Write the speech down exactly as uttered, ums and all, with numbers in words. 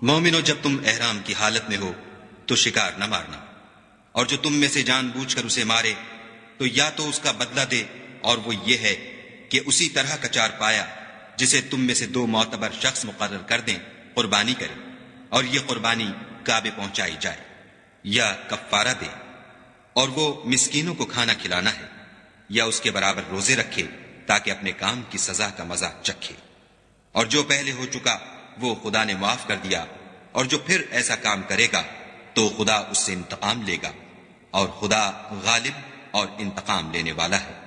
मोमिनो, जब तुम एहराम की हालत में हो तो शिकार न मारना, और जो तुम में से जानबूझकर उसे मारे तो या तो उसका बदला दे, और वो ये है कि उसी तरह का चार पाया जिसे तुम में से दो मोतबर शख्स मुकर्रर कर दें, कुर्बानी करे, और ये कुर्बानी काबे पहुंचाई जाए, या कफ्फारा दे, और वो मिस्कीनों को खाना खिलाना है, या उसके बराबर रोजे रखे ताकि अपने काम की सजा का मजा चखे। और जो पहले हो चुका वो खुदा ने माफ कर दिया, और जो फिर ऐसा काम करेगा तो खुदा उससे इंतकाम लेगा, और खुदा गालिब और इंतकाम लेने वाला है।